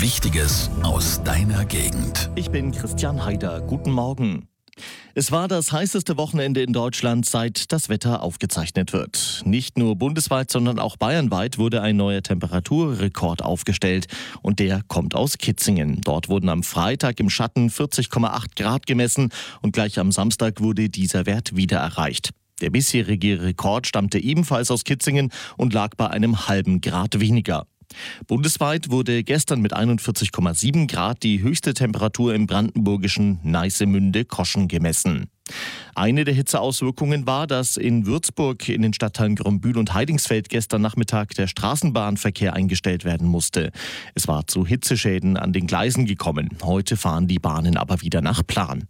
Wichtiges aus deiner Gegend. Ich bin Christian Haider. Guten Morgen. Es war das heißeste Wochenende in Deutschland, seit das Wetter aufgezeichnet wird. Nicht nur bundesweit, sondern auch bayernweit wurde ein neuer Temperaturrekord aufgestellt. Und der kommt aus Kitzingen. Dort wurden am Freitag im Schatten 40,8 Grad gemessen und gleich am Samstag wurde dieser Wert wieder erreicht. Der bisherige Rekord stammte ebenfalls aus Kitzingen und lag bei einem halben Grad weniger. Bundesweit wurde gestern mit 41,7 Grad die höchste Temperatur im brandenburgischen Neissemünde-Koschen gemessen. Eine der Hitzeauswirkungen war, dass in Würzburg in den Stadtteilen Grombühl und Heidingsfeld gestern Nachmittag der Straßenbahnverkehr eingestellt werden musste. Es war zu Hitzeschäden an den Gleisen gekommen. Heute fahren die Bahnen aber wieder nach Plan.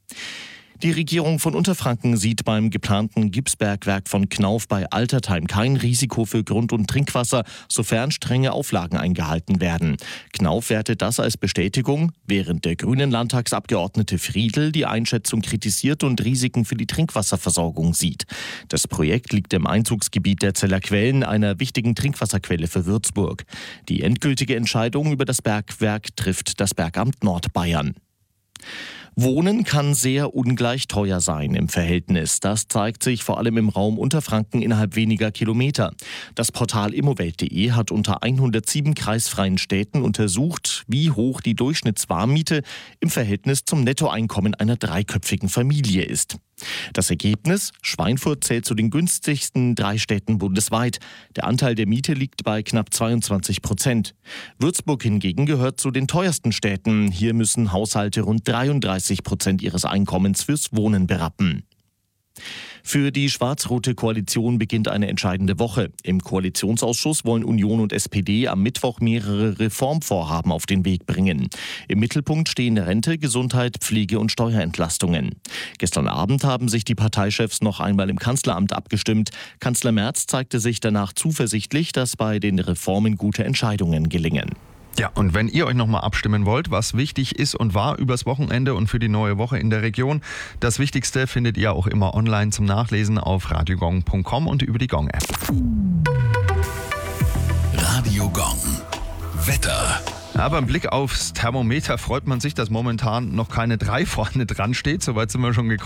Die Regierung von Unterfranken sieht beim geplanten Gipsbergwerk von Knauf bei Altertheim kein Risiko für Grund- und Trinkwasser, sofern strenge Auflagen eingehalten werden. Knauf wertet das als Bestätigung, während der grünen Landtagsabgeordnete Friedl die Einschätzung kritisiert und Risiken für die Trinkwasserversorgung sieht. Das Projekt liegt im Einzugsgebiet der Zeller Quellen, einer wichtigen Trinkwasserquelle für Würzburg. Die endgültige Entscheidung über das Bergwerk trifft das Bergamt Nordbayern. Wohnen kann sehr ungleich teuer sein im Verhältnis. Das zeigt sich vor allem im Raum Unterfranken innerhalb weniger Kilometer. Das Portal immowelt.de hat unter 107 kreisfreien Städten untersucht, wie hoch die Durchschnittswarmmiete im Verhältnis zum Nettoeinkommen einer dreiköpfigen Familie ist. Das Ergebnis: Schweinfurt zählt zu den günstigsten 3 Städten bundesweit. Der Anteil der Miete liegt bei knapp 22%. Würzburg hingegen gehört zu den teuersten Städten. Hier müssen Haushalte rund 33% ihres Einkommens fürs Wohnen berappen. Für die schwarz-rote Koalition beginnt eine entscheidende Woche. Im Koalitionsausschuss wollen Union und SPD am Mittwoch mehrere Reformvorhaben auf den Weg bringen. Im Mittelpunkt stehen Rente, Gesundheit, Pflege und Steuerentlastungen. Gestern Abend haben sich die Parteichefs noch einmal im Kanzleramt abgestimmt. Kanzler Merz zeigte sich danach zuversichtlich, dass bei den Reformen gute Entscheidungen gelingen. Ja, und wenn ihr euch nochmal abstimmen wollt, was wichtig ist und war übers Wochenende und für die neue Woche in der Region, das Wichtigste findet ihr auch immer online zum Nachlesen auf radiogong.com und über die Gong-App. Radio Gong. Wetter. Ja, beim Blick aufs Thermometer freut man sich, dass momentan noch keine 3 vorne dran steht. Soweit sind wir schon gekommen.